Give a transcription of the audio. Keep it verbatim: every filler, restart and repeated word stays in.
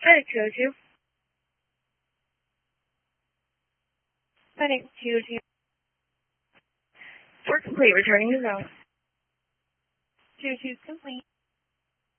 FedEx two oh two. FedEx two oh two. Work complete, returning to zone. two oh two is complete.